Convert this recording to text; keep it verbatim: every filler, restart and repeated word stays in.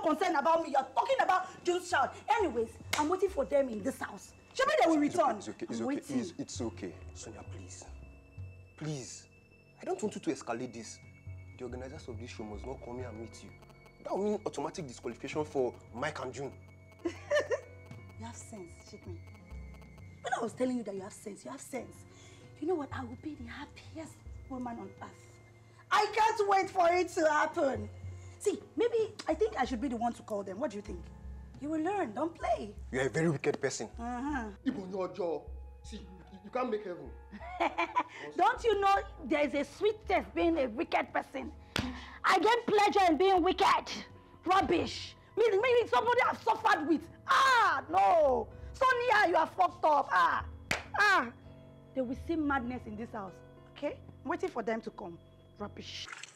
concerned about me. You're talking about June's child. Anyways, I'm waiting for them in this house. Show me they will return. It's okay, it's I'm okay, waiting. it's, it's okay. Sonia, please. Please. I don't want you to escalate this. The organizers of this show must not come here and meet you. That will mean automatic disqualification for Mike and June. You have sense, shake me. When I was telling you that you have sense, you have sense. You know what? I will be the happiest woman on earth. I can't wait for it to happen. See, maybe I think I should be the one to call them. What do you think? You will learn. Don't play. You're a very wicked person. Uh-huh. Even your jaw. See, you, you can't make heaven. Don't you know there is a sweet taste being a wicked person? I get pleasure in being wicked. Rubbish. Meaning maybe somebody I've suffered with. Ah, no. Sonia, you are fucked up. Ah, ah. They will see madness in this house. Okay? I'm waiting for them to come. Rubbish.